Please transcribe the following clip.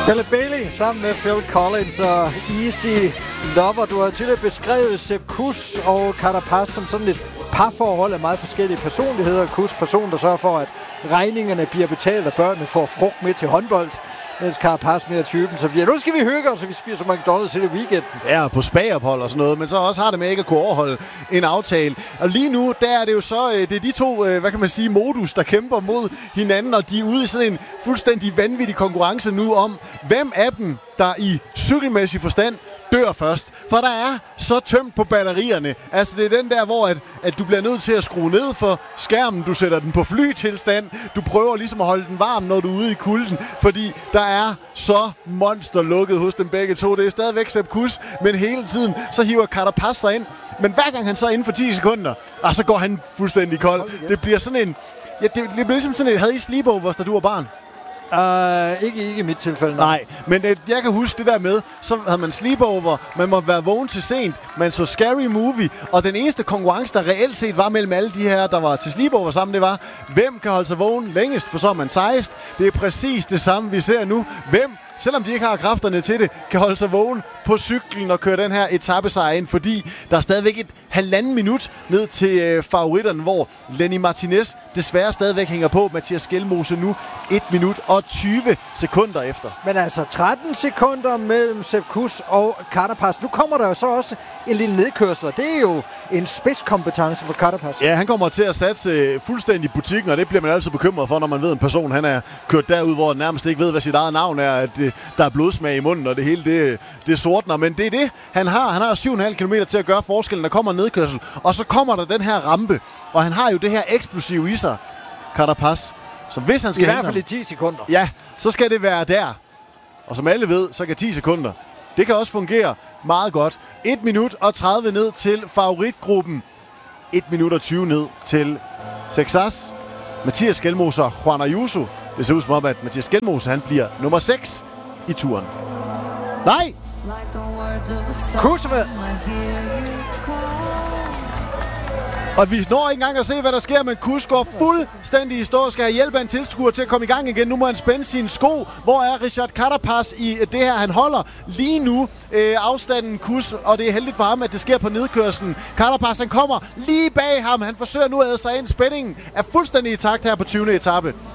Philip Bailey sammen med Phil Collins og Easy Lover. Du har tidligere beskrevet Sepp Kuss og Carapaz som sådan et parforhold af meget forskellige personligheder. Kuss person, der sørger for, at regningerne bliver betalt, og børnene får frugt med til håndbold. Mens Carapaz mere typen, så nu skal vi hygge os, og vi spiser McDonald's hele weekenden. Ja, på spagophold og sådan noget, men så også har det med ikke at kunne overholde en aftale. Og lige nu, der er det jo så, det er de to, hvad kan man sige, modus, der kæmper mod hinanden, og de er ude i sådan en fuldstændig vanvittig konkurrence nu om, hvem af dem, der i cykelmæssig forstand dør først. For der er så tømt på batterierne. Altså, det er den der, hvor at du bliver nødt til at skrue ned for skærmen. Du sætter den på flytilstand. Du prøver ligesom at holde den varm, når du er ude i kulden. Fordi der er så monsterlukket hos dem begge to. Det er stadigvæk Sepp Kuss, men hele tiden så hiver Carapaz sig ind. Men hver gang han så er inden for 10 sekunder, så går han fuldstændig kold. Det bliver sådan en... Ja, det bliver ligesom sådan et... Havde I sleepovers, da du var barn? Ikke i mit tilfælde. Nej, men jeg kan huske det der med, så havde man sleepover, man må være vågen til sent, man så Scary Movie, og den eneste konkurrence, der reelt set var mellem alle de her, der var til sleepover sammen, det var, hvem kan holde sig vågen længest, for så er man sejst. Det er præcis det samme, vi ser nu. Hvem, selvom de ikke har kræfterne til det, kan holde sig vågen på cyklen og køre den her etapesejr ind, fordi der er stadigvæk et 1,5 minut ned til favoritterne, hvor Lenny Martinez desværre stadigvæk hænger på. Mathias Skjelmose nu 1 minut og 20 sekunder efter. Men altså 13 sekunder mellem Sepp Kuss og Carapaz. Nu kommer der jo så også en lille nedkørsel. Det er jo en spidskompetence for Carapaz. Ja, han kommer til at satse fuldstændig i butikken, og det bliver man altid bekymret for, når man ved, at en person han er kørt derud, hvor han nærmest ikke ved, hvad sit eget navn er, at der er blodsmag i munden, og det hele det sortner. Men det er det, han har. Han har 7,5 km til at gøre forskellen. Der kommer en nedkørsel, og så kommer der den her rampe, og han har jo det her eksplosiv i sig, Carapaz. Så hvis han skal i hvert fald i 10 sekunder. Ja, så skal det være der. Og som alle ved, så kan 10 sekunder. Det kan også fungere meget godt. 1 minut og 30 ned til favoritgruppen. 1 minut og 20 ned til Sexas. Mathias Skjelmose og Juan Ayuso. Det ser ud som om, at Mathias Skjelmose, han bliver nummer 6 i turen. Nej! Kuss med. Og vi når ikke engang at se, hvad der sker, men Kuss går fuldstændig i stå. Skal have hjælp af en tilskuer til at komme i gang igen. Nu må han spænde sine sko. Hvor er Richard Carapaz i det her? Han holder lige nu afstanden Kuss, og det er heldigt for ham, at det sker på nedkørslen. Carapaz, han kommer lige bag ham. Han forsøger nu at æde sig ind. Spændingen er fuldstændig i takt her på 20. etape.